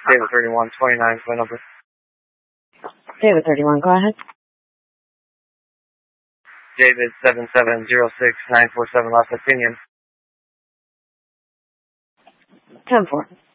David 3129, phone number. David 31, go ahead. David 7706947, last opinion. 10-4.